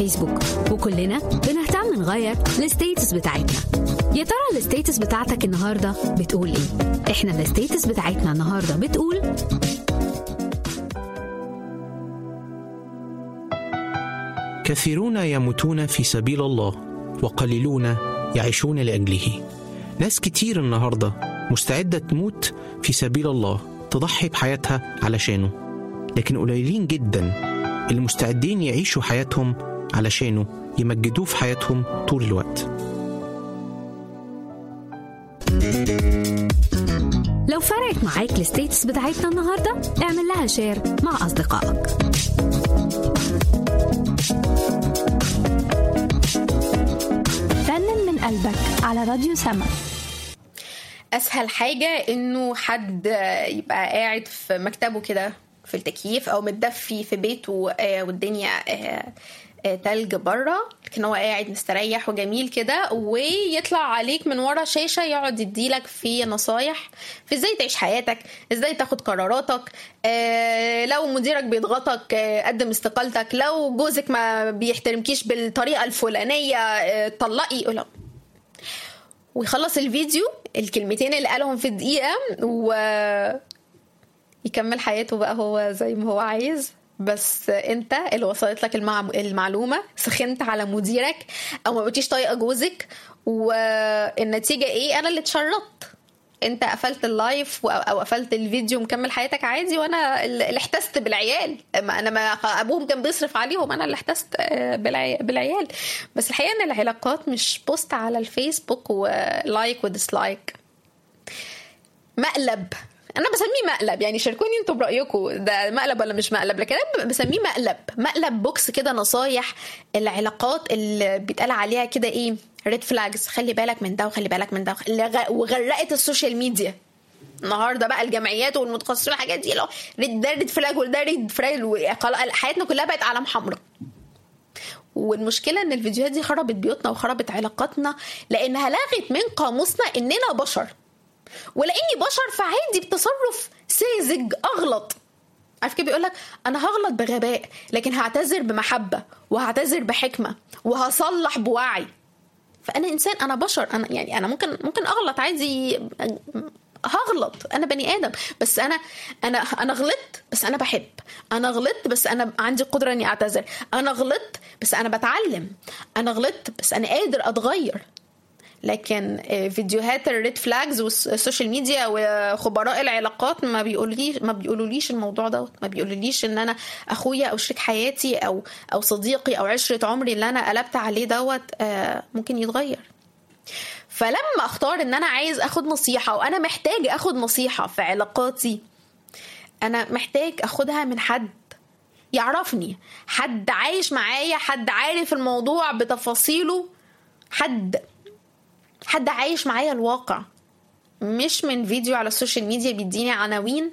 الفيسبوك، وكلنا بنهتم نغير الستيتس بتاعتنا. يا ترى الستيتس بتاعتك النهاردة بتقول ايه؟ احنا الستيتس بتاعتنا النهاردة بتقول كثيرون يموتون في سبيل الله وقليلون يعيشون لأجله. ناس كتير النهاردة مستعدة تموت في سبيل الله، تضحي بحياتها علشانه، لكن قليلين جدا اللي مستعدين يعيشوا حياتهم علشانه، يمجدوه في حياتهم طول الوقت. لو فرقت معاك الستيتس بتاعتنا النهاردة، اعمل لها شير مع أصدقائك. رنن من قلبك على راديو سما. أسهل حاجة إنه حد يبقى قاعد في مكتبه كده في التكييف أو متدفي في بيته والدنيا تلج برا، لكن هو قاعد مستريح وجميل كده، ويطلع عليك من ورا شاشة يقعد يديلك في نصايح في ازاي تعيش حياتك، ازاي تاخد قراراتك، لو مديرك بيضغطك قدم استقالتك، لو جوزك ما بيحترمكيش بالطريقة الفلانية طلقي. لا، ويخلص الفيديو الكلمتين اللي قالهم في الدقيقة ويكمل حياته بقى هو زي ما هو عايز. بس انت اللي وصلت لك المعلومة سخنت على مديرك او ما بقيتيش طايقة جوزك، والنتيجة ايه؟ انا اللي اتشرطت. انت قفلت اللايف او قفلت الفيديو ومكمل حياتك عادي، وانا اللي احتست بالعيال. انا ما ابوهم كان بيصرف عليهم، انا اللي احتست بالعيال. بس الحقيقة ان العلاقات مش بوست على الفيسبوك ولايك وديسلايك. مقلب، انا بسميه مقلب، يعني شاركوني انتوا برأيكم ده مقلب ولا مش مقلب، لكن انا بسميه مقلب بوكس كده، نصايح العلاقات اللي بيتقال عليها كده ايه، ريد فلاجز، خلي بالك من ده وخلي بالك من ده، وغرقت السوشيال ميديا النهارده بقى، الجمعيات والمتخصصين والحاجات دي، لو ده ريد فلاج وده ريد فلاج، حياتنا كلها بقت علامة حمراء. والمشكلة ان الفيديوهات دي خربت بيوتنا وخربت علاقاتنا، لانها لغت من قاموسنا اننا بشر، ولاني بشر فعندي بتصرف ساذج اغلط. عارف كيف بيقولك انا هغلط بغباء، لكن هعتذر بمحبة وهعتذر بحكمة وهصلح بوعي. فانا انسان، انا بشر، انا ممكن اغلط عادي، هغلط، انا بني ادم، بس انا غلطت بس انا بحب، انا غلطت بس انا عندي قدرة اني اعتذر، انا غلطت بس انا بتعلم، انا غلطت بس انا قادر اتغير. لكن فيديوهات الريد فلاجز والسوشيال ميديا وخبراء العلاقات ما بيقولوليش الموضوع ده، ما بيقولوليش ان انا اخويا او شريك حياتي او صديقي او عشرة عمري اللي انا قلبت عليه دوت ممكن يتغير. فلما اختار ان انا عايز اخد نصيحة وانا محتاج اخد نصيحة في علاقاتي، انا محتاج اخدها من حد يعرفني، حد عايش معايا، حد عارف الموضوع بتفاصيله، حد عايش معايا الواقع، مش من فيديو على السوشيال ميديا بيديني عناوين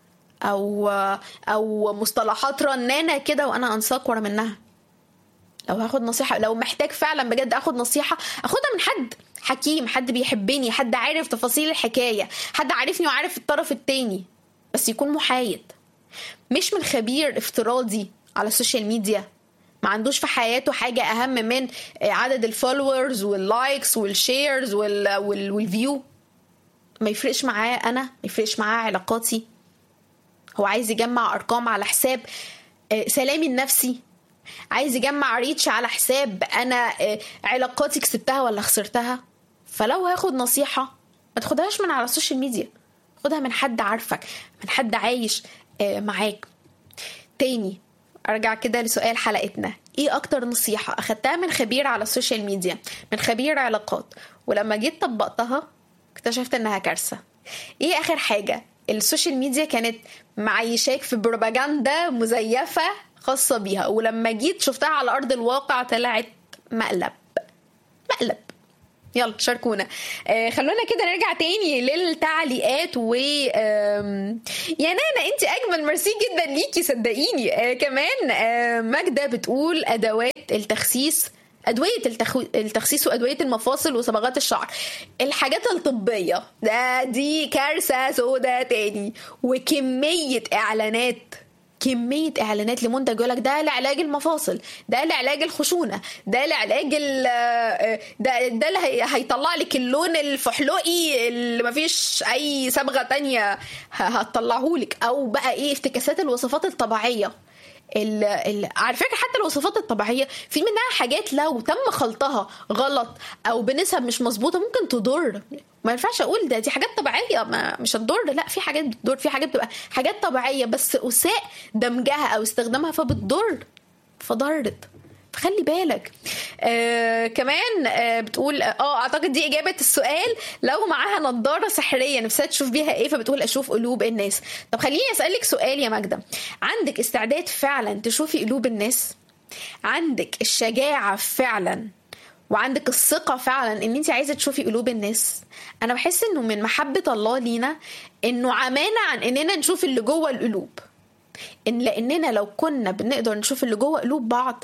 او مصطلحات رنانة كده وانا انساق ورا منها. لو هاخد نصيحة، لو محتاج فعلا بجد اخد نصيحة، اخدها من حد حكيم، حد بيحبني، حد عارف تفاصيل الحكاية، حد عارفني وعارف الطرف التاني، بس يكون محايد، مش من خبير افتراضي على السوشيال ميديا ما عندوش في حياته حاجة أهم من عدد الفولورز واللايكس والشيرز والفيو. ما يفرقش معاه أنا، ما يفرقش معاه علاقاتي. هو عايز يجمع أرقام على حساب سلامي النفسي، عايز يجمع ريتش على حساب أنا علاقاتي كسبتها ولا خسرتها. فلو هاخد نصيحة ما تاخدهاش من على السوشيال ميديا، خدها من حد عارفك، من حد عايش معاك. تاني ارجع كده لسؤال حلقتنا، ايه اكتر نصيحة اخدتها من خبير على السوشيال ميديا، من خبير علاقات، ولما جيت طبقتها اكتشفت انها كارثة؟ ايه اخر حاجة السوشيال ميديا كانت معيشاك في بروباجندا مزيفة خاصة بيها، ولما جيت شفتها على ارض الواقع طلعت مقلب؟ يلا شاركونا. خلونا كده نرجع تاني للتعليقات. يا نانا انت اجمل، ميرسي جدا ليكي صدقيني. كمان ماجدة بتقول ادوات التخسيس، أدوية التخسيس وأدوية المفاصل وصبغات الشعر، الحاجات الطبية دي كارثة سودة تاني. وكمية إعلانات كمية إعلانات لمنتج يقولك ده لعلاج المفاصل، ده لعلاج الخشونة، ده لعلاج ده اللي هيطلع لك اللون الفحلوقي اللي مفيش أي صبغة تانية هتطلعهولك، أو بقى إيه افتكاسات الوصفات الطبيعية. على فكرة حتى الوصفات الطبيعية في منها حاجات لو تم خلطها غلط أو بنسب مش مظبوطة ممكن تضر. ما ينفعش أقول دي حاجات طبيعية مش هتضر، لا، في حاجات بتضر، في حاجات بتبقى حاجات طبيعية بس أساء دمجها أو استخدامها فبتضر، فضرت، فخلي بالك. كمان بتقول اعتقد دي اجابه السؤال، لو معاها نظاره سحريه نفسها تشوف بيها ايه، فبتقول اشوف قلوب الناس. طب خليني اسالك سؤال يا ماجدة، عندك استعداد فعلا تشوفي قلوب الناس؟ عندك الشجاعه فعلا وعندك الثقه فعلا ان انت عايزه تشوفي قلوب الناس؟ انا بحس انه من محبه الله لينا انه عمانا عن اننا نشوف اللي جوه القلوب، لاننا لو كنا بنقدر نشوف اللي جوه قلوب بعض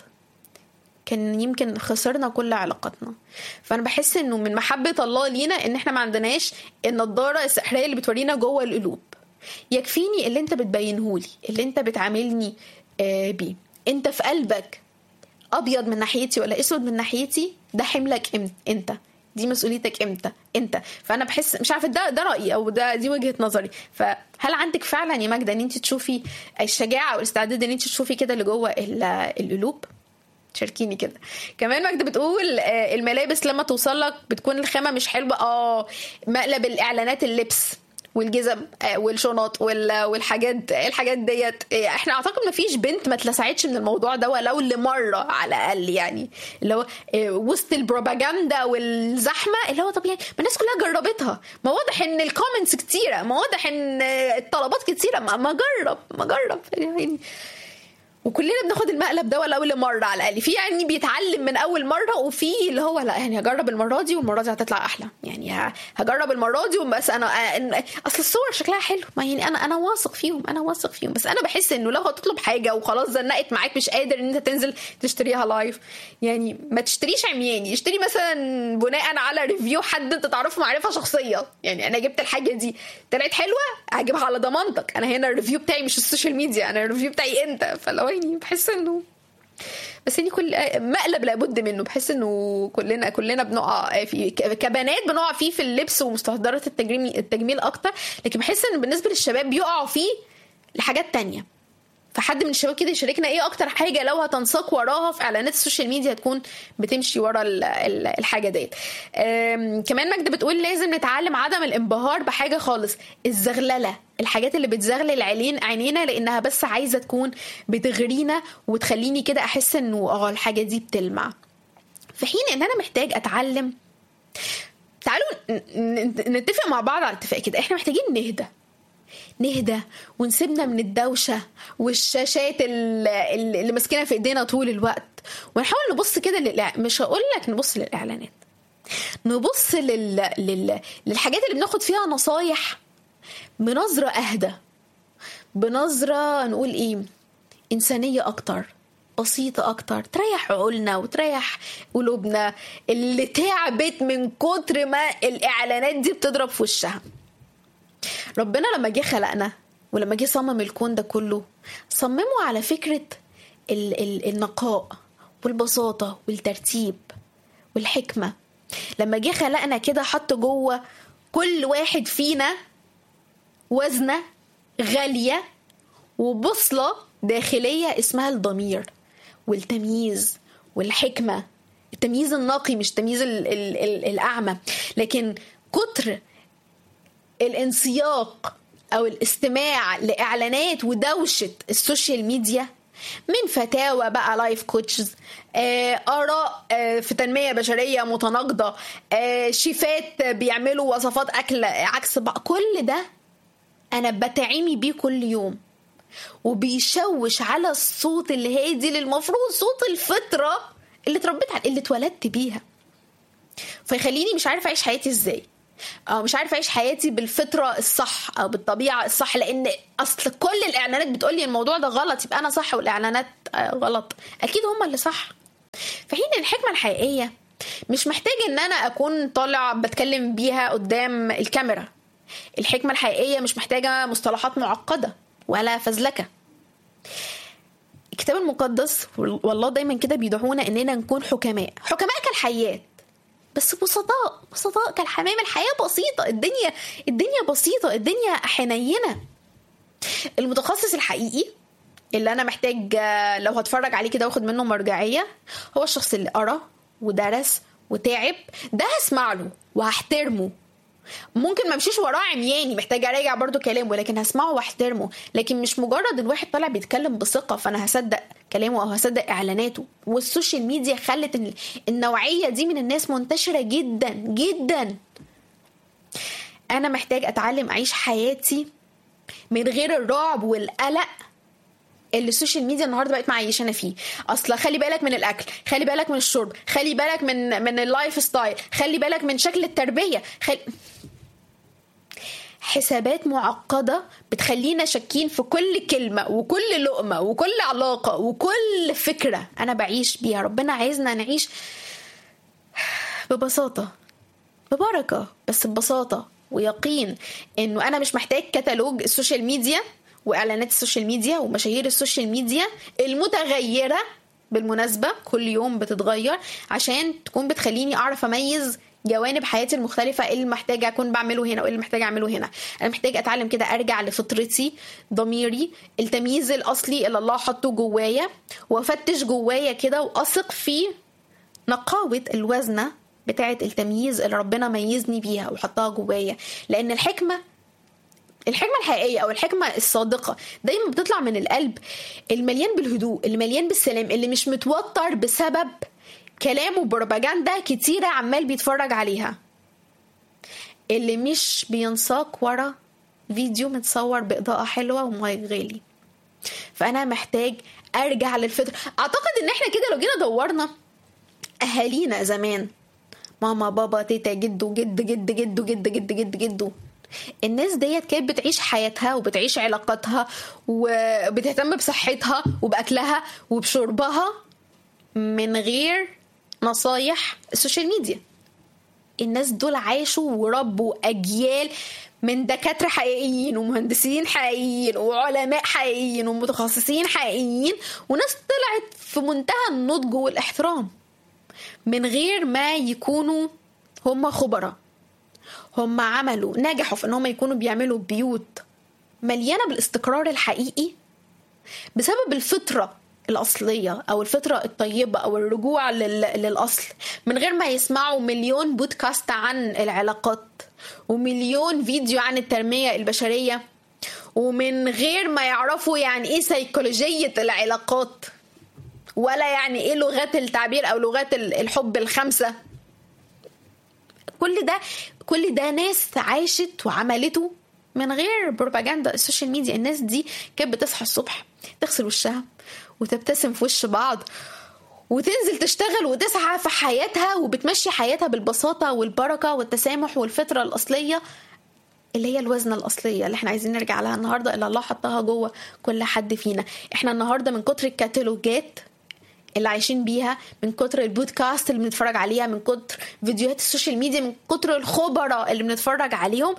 كان يمكن خسرنا كل علاقاتنا. فانا بحس انه من محبة الله لينا ان احنا ما عندناش النضارة السحرية اللي بتورينا جوه القلوب. يكفيني اللي انت بتبينهولي، اللي انت بتعاملني بيه. انت في قلبك ابيض من ناحيتي ولا اسود من ناحيتي، ده حملك انت، دي مسؤوليتك انت. فانا بحس، مش عارفه ده رأيي او دي وجهة نظري. فهل عندك فعلا يا ماجدة ان انت تشوفي الشجاعة والاستعداد ان انت تشوفي كده اللي جوه القلوب؟ شاركيني كده. كمان ماجدة بتقول الملابس لما توصلك بتكون الخامة مش حلوة. مقلب الإعلانات، اللبس والجزم والشنط الحاجات ديت، احنا اعتقد ما فيش بنت ما اتلسعتش من الموضوع ده ولو لمرة على الأقل، يعني اللي هو وسط البروباجندا والزحمة اللي هو طب يعني ما الناس كلها جربتها، ما واضح ان الكومنتس كتيرة، ما واضح ان الطلبات كتيرة، ما جرب يعني. وكلنا بناخد المقلب ده ولو لمرة على الأقل. في يعني بيتعلم من أول مرة، وفي اللي هو لا يعني هجرب المرة دي والمرة دي هتطلع أحلى، يعني هجرب المرة دي بس أنا أصل الصور شكلها حلو، ما يعني أنا واثق فيهم، بس أنا بحس إنه لو هتطلب حاجة وخلاص زنقت معاك مش قادر إن أنت تنزل تشتريها لايف، يعني ما تشتريش عمياني، اشتري مثلا بناء على ريفيو حد أنت تعرفه معرفة شخصية. يعني أنا جبت الحاجة دي طلعت حلوة هجيبها على ضمانتك، أنا هنا الريفيو بتاعي مش السوشيال ميديا، أنا الريفيو بتاعي أنت. فلو يعني بحس انه بس يعني كل مقلب لابد منه، بحس انه كلنا بنقع فيه كبنات، بنقع فيه في اللبس ومستحضرات التجميل اكتر، لكن بحس ان بالنسبه للشباب بيقعوا فيه لحاجات تانية. فحد من الشباب كده يشاركنا ايه اكتر حاجه لو هتنساق وراها في اعلانات السوشيال ميديا هتكون بتمشي ورا الحاجه ديت. كمان ماجدة بتقول لازم نتعلم عدم الانبهار بحاجه خالص، الزغلله، الحاجات اللي بتزغلل عينينا لانها بس عايزه تكون بتغرينا وتخليني كده احس انه الحاجه دي بتلمع، في حين ان انا محتاج اتعلم. تعالوا نتفق مع بعض على اتفاق كده، احنا محتاجين نهدى ونسيبنا من الدوشة والشاشات اللي ماسكينها في ايدينا طول الوقت، ونحاول نبص كده مش هقول لك نبص للإعلانات، نبص للحاجات اللي بناخد فيها نصايح بنظرة أهدى، بنظرة نقول ايه، إنسانية أكتر، بسيطة أكتر، تريح عقولنا وتريح قلوبنا اللي تعبت من كتر ما الإعلانات دي بتضرب في وشها. ربنا لما جه خلقنا ولما جه صمم الكون ده كله صممه على فكرة النقاء والبساطة والترتيب والحكمة. لما جه خلقنا كده حط جوه كل واحد فينا وزنة غالية وبصلة داخلية اسمها الضمير والتمييز والحكمة، التمييز النقي مش تمييز الأعمى. لكن كتر الانسياق او الاستماع لاعلانات ودوشه السوشيال ميديا من فتاوى بقى لايف كوتشز، اراء في تنميه بشريه متناقضه، شيفات بيعملوا وصفات اكل عكس بقى، كل ده انا بتعيمي بيه كل يوم وبيشوش على الصوت اللي هادي اللي المفروض صوت الفطره اللي اتربيت على اللي اتولدت بيها، فيخليني مش عارفه اعيش حياتي ازاي، أو مش عارفه اعيش حياتي بالفطره الصح او بالطبيعه الصح، لان اصل كل الاعلانات بتقولي الموضوع ده غلط يبقى انا صح والاعلانات غلط، اكيد هما اللي صح. في حين الحكمه الحقيقيه مش محتاج ان انا اكون طالع بتكلم بيها قدام الكاميرا، الحكمه الحقيقيه مش محتاجه مصطلحات معقده ولا فزلكه، الكتاب المقدس والله دايما كده بيدعونا اننا نكون حكماء كالحيات، بس بسطاء كالحمام. الحياة بسيطة، الدنيا بسيطة، الدنيا حنينة. المتخصص الحقيقي اللي انا محتاج لو هتفرج عليه كده واخد منه مرجعية هو الشخص اللي قرأ ودرس وتعب. ده هسمع له وهحترمه، ممكن ما امشيش وراه عمياني، محتاج اراجع برضو كلامه، لكن هسمعه واحترمه. لكن مش مجرد الواحد طالع بيتكلم بثقة فانا هصدق كلامه او هصدق اعلاناته. والسوشيال ميديا خلت النوعية دي من الناس منتشرة جدا جدا. انا محتاج اتعلم اعيش حياتي من غير الرعب والقلق اللي السوشيال ميديا النهارده بقت معيشانا فيه. اصلا خلي بالك من الاكل، خلي بالك من الشرب، خلي بالك من اللايف ستايل، خلي بالك من شكل التربيه، حسابات معقده بتخلينا شاكين في كل كلمه وكل لقمه وكل علاقه وكل فكره انا بعيش بيها. ربنا عايزنا نعيش ببساطه، ببركه، بس ببساطه ويقين انه انا مش محتاج كتالوج السوشيال ميديا واعلانات السوشيال ميديا ومشاهير السوشيال ميديا المتغيره بالمناسبه كل يوم بتتغير عشان تكون بتخليني اعرف اميز جوانب حياتي المختلفه، اللي محتاجه اكون بعمله هنا وايه اللي محتاجه اعمله هنا. انا محتاج اتعلم كده ارجع لفطرتي، ضميري، التمييز الاصلي اللي الله حطه جوايا، وافتش جوايا كده واثق في نقاوه الوزنه بتاعه التمييز اللي ربنا ميزني بيها وحطها جوايا. لان الحكمه الحقيقيه او الحكمه الصادقه دايما بتطلع من القلب المليان بالهدوء، اللي مليان بالسلام، اللي مش متوتر بسبب كلام وبروباجندا كتيره عمال بيتفرج عليها، اللي مش بينساق ورا فيديو متصور باضاءه حلوه ومايك غالي. فانا محتاج ارجع للفطره. اعتقد ان احنا كده لو جينا دورنا اهالينا زمان، ماما بابا تيتا جدو جد جد جدو جد جد جد جدو، الناس ديت كانت بتعيش حياتها وبتعيش علاقاتها وبتهتم بصحتها وبأكلها وبشربها من غير نصايح السوشيال ميديا. الناس دول عاشوا وربوا أجيال من دكاترة حقيقيين ومهندسين حقيقيين وعلماء حقيقيين ومتخصصين حقيقيين، وناس طلعت في منتهى النضج والاحترام من غير ما يكونوا هم خبراء. هم عملوا نجحوا في انهم يكونوا بيعملوا بيوت مليانة بالاستقرار الحقيقي بسبب الفطرة الأصلية أو الفطرة الطيبة أو الرجوع للأصل، من غير ما يسمعوا مليون بودكاست عن العلاقات ومليون فيديو عن التنمية البشرية، ومن غير ما يعرفوا يعني إيه سيكولوجية العلاقات ولا يعني إيه لغات التعبير أو لغات الحب الخمسة. كل ده ناس عاشت وعملته من غير بروباجندا السوشيال ميديا. الناس دي كانت بتصحى الصبح تغسل وشها وتبتسم في وش بعض وتنزل تشتغل وتسعى في حياتها وبتمشي حياتها بالبساطة والبركة والتسامح والفطرة الأصلية اللي هي الوزنة الأصلية اللي احنا عايزين نرجع لها النهاردة، اللي الله حطها جوه كل حد فينا. احنا النهاردة من كتر الكاتالوجات اللي عايشين بيها، من كتر البودكاست اللي بنتفرج عليها، من كتر فيديوهات السوشيال ميديا، من كتر الخبراء اللي بنتفرج عليهم،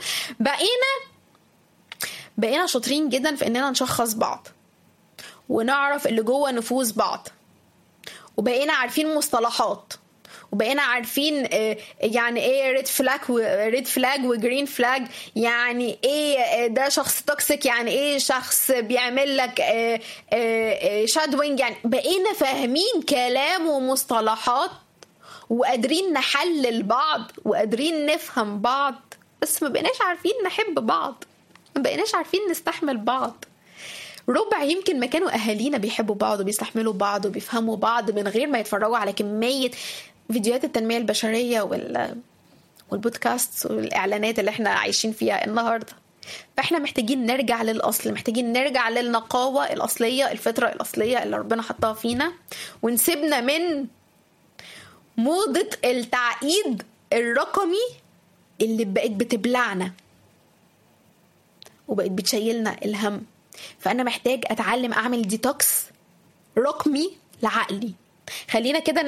بقينا شاطرين جدا في اننا نشخص بعض ونعرف اللي جوه نفوس بعض، وبقينا عارفين مصطلحات، وبقينا عارفين يعني ايه ريد فلاج وجرين فلاج، يعني ايه ده شخص توكسيك، يعني ايه شخص بيعمل لك شادوينج. يعني بقينا فاهمين كلام ومصطلحات وقادرين نحلل بعض وقادرين نفهم بعض، بس ما بقيناش عارفين نحب بعض، ما بقيناش عارفين نستحمل بعض. ربع يمكن ما كانوا أهالينا بيحبوا بعض وبيستحملوا بعض وبيفهموا بعض من غير ما يتفرجوا على كمية فيديوهات التنمية البشرية والبودكاست والإعلانات اللي احنا عايشين فيها النهاردة. فاحنا محتاجين نرجع للأصل، محتاجين نرجع للنقاوة الأصلية، الفطرة الأصلية اللي ربنا حطها فينا، ونسيبنا من موضة التعقيد الرقمي اللي بقت بتبلعنا وبقت بتشيلنا الهم. فأنا محتاج أتعلم أعمل ديتوكس رقمي لعقلي. خلينا كده